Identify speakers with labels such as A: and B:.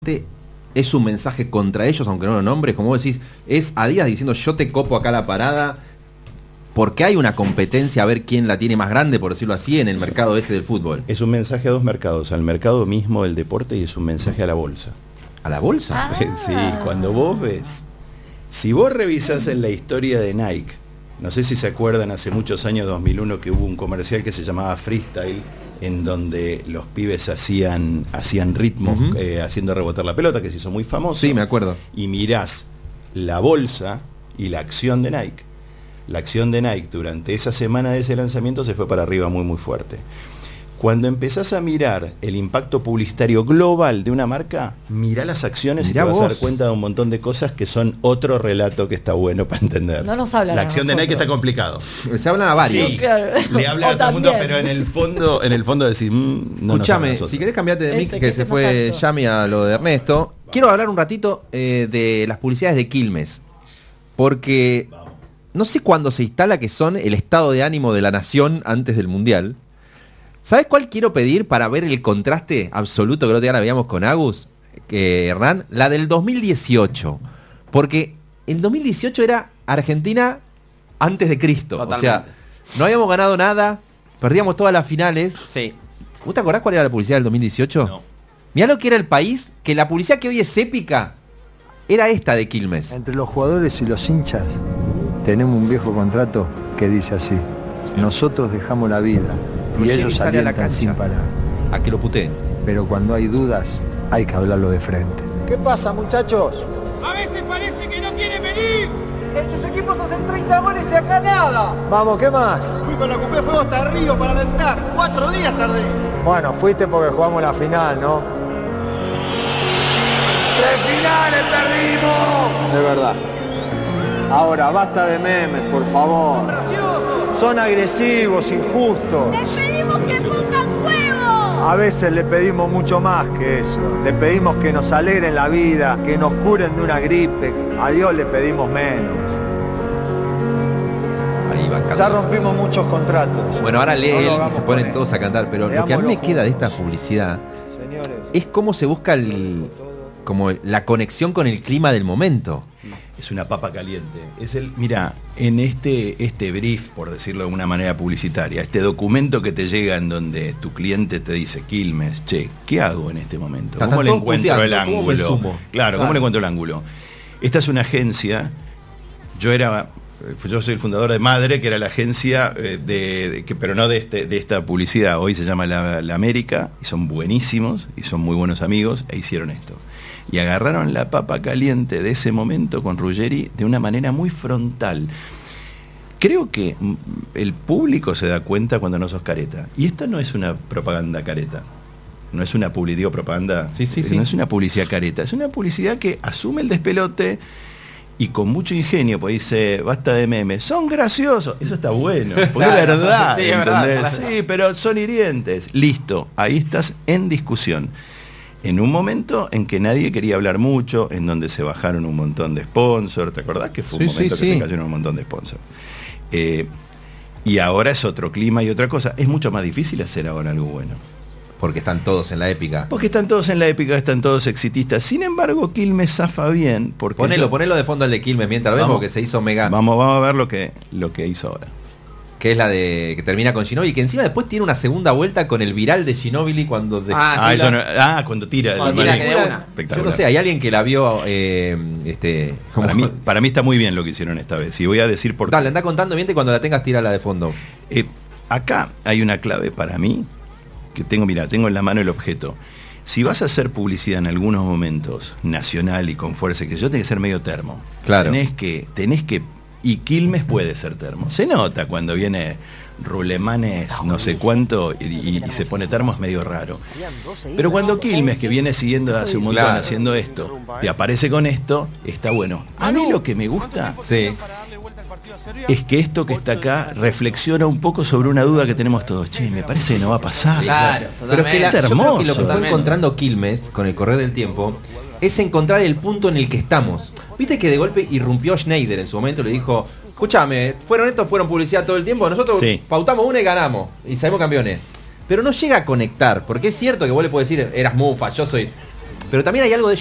A: es un mensaje contra ellos, aunque no lo nombres, como vos decís, es Adidas diciendo yo te copo acá la parada, porque hay una competencia a ver quién la tiene más grande, por decirlo así, en el mercado ese del fútbol.
B: Es un mensaje a dos mercados, al mercado mismo del deporte y es un mensaje a la bolsa.
A: ¿A la bolsa?
B: Sí, cuando vos ves, si vos revisás en la historia de Nike, no sé si se acuerdan, hace muchos años, 2001, que hubo un comercial que se llamaba Freestyle, en donde los pibes hacían ritmos, haciendo rebotar la pelota, que se hizo muy famoso.
A: Sí, me acuerdo.
B: Y mirás la bolsa y la acción de Nike. La acción de Nike durante esa semana de ese lanzamiento se fue para arriba muy muy fuerte. Cuando empezás a mirar el impacto publicitario global de una marca, mirá las acciones y te vas a dar cuenta de un montón de cosas que son otro relato que está bueno para entender.
C: No nos hablan.
B: La acción de Nike está complicado.
A: Se hablan a varios.
B: Sí, claro. Le habla a todo el mundo, pero en el fondo decís, no.
A: Escuchame, si querés cambiarte de mic, que se fue Yami a lo de Ernesto, quiero hablar un ratito de las publicidades de Quilmes. Porque no sé cuándo se instala que son el estado de ánimo de la nación antes del Mundial. ¿Sabes cuál quiero pedir para ver el contraste absoluto que el otro día la veíamos con Agus, Hernán? La del 2018. Porque el 2018 era Argentina antes de Cristo. Totalmente. O sea, no habíamos ganado nada, perdíamos todas las finales.
D: Sí.
A: ¿Vos te acordás cuál era la publicidad del 2018?
B: No.
A: Mirá lo que era el país, que la publicidad que hoy es épica era esta de Quilmes.
E: Entre los jugadores y los hinchas tenemos un viejo contrato que dice así: nosotros dejamos la vida y ellos alientan sin parar.
A: A que lo puteen.
E: Pero cuando hay dudas, hay que hablarlo de frente. ¿Qué pasa, muchachos?
F: A veces parece que no quieren venir.
G: En sus equipos hacen 30 goles y acá nada.
E: Vamos, ¿qué más?
H: Fui con la Cupé Fuego hasta Río para alentar. 4 días tardé.
E: Bueno, fuiste porque jugamos la final, ¿no?
H: 3 finales perdimos.
E: De verdad. Ahora, basta de memes, por favor. Son agresivos, injustos.
I: ¡Les pedimos que pongan huevo!
E: A veces le pedimos mucho más que eso. Le pedimos que nos alegren la vida, que nos curen de una gripe. A Dios le pedimos menos.
A: Ahí van cantando.
E: Ya rompimos muchos contratos.
A: Bueno, ahora lee él y se ponen todos a cantar, pero lo que a mí me queda de esta publicidad, señores, es cómo se busca como la conexión con el clima del momento.
B: Es una papa caliente. Mira, en este brief, por decirlo de alguna manera publicitaria, este documento que te llega en donde tu cliente te dice, Quilmes, che, ¿qué hago en este momento? ¿Cómo le encuentro el ángulo? Claro, ¿cómo le encuentro el ángulo? Esta es una agencia, yo soy el fundador de Madre, que era la agencia, pero no de esta publicidad. Hoy se llama La América, y son buenísimos, y son muy buenos amigos, e hicieron esto. Y agarraron la papa caliente de ese momento con Ruggeri de una manera muy frontal. Creo que el público se da cuenta cuando no sos careta. Y esto no es una propaganda careta. No es una propaganda. Sí. No es una publicidad careta. Es una publicidad que asume el despelote y con mucho ingenio, pues dice, basta de memes. Son graciosos. Eso está bueno. Porque es verdad.
D: Sí,
B: ¿entendés?
D: Verdad.
B: Sí, pero son hirientes. Listo. Ahí estás en discusión. En un momento en que nadie quería hablar mucho, en donde se bajaron un montón de sponsors, ¿te acordás que fue un momento que se cayeron un montón de sponsors? Y ahora es otro clima y otra cosa. Es mucho más difícil hacer ahora algo bueno.
A: Porque están todos en la épica.
B: Porque están todos en la épica, están todos exitistas. Sin embargo, Quilmes zafa bien. Porque
A: ponelo de fondo el de Quilmes mientras vemos que se hizo mega.
B: Vamos a ver lo que hizo ahora.
A: Que es la de que termina con Ginóbili, que encima después tiene una segunda vuelta con el viral de Ginóbili cuando
B: cuando tira.
A: Yo no sé, hay alguien que la vio
B: para mí está muy bien lo que hicieron esta vez. Y voy a decir por qué.
A: Dale, anda contando bien, cuando la tengas tírala de fondo.
B: Acá hay una clave para mí que tengo en la mano el objeto. Si vas a hacer publicidad en algunos momentos nacional y con fuerza, que yo tengo que ser medio termo.
A: Claro.
B: Tenés que y Quilmes puede ser termo. Se nota cuando viene Rulemanes no sé cuánto y se pone termo, es medio raro. Pero cuando Quilmes, que viene siguiendo hace un montón haciendo esto, te aparece con esto, está bueno. A mí lo que me gusta es que esto que está acá reflexiona un poco sobre una duda que tenemos todos. Che, me parece que no va a pasar.
D: Claro,
A: pero es que
B: es hermoso.
A: Yo creo que lo que fue encontrando Quilmes con el correr del tiempo es encontrar el punto en el que estamos. Viste que de golpe irrumpió Schneider en su momento, le dijo, escúchame, fueron publicidad todo el tiempo, nosotros pautamos una y ganamos, y salimos campeones. Pero no llega a conectar, porque es cierto que vos le podés decir, eras mufa, yo soy... Pero también hay algo de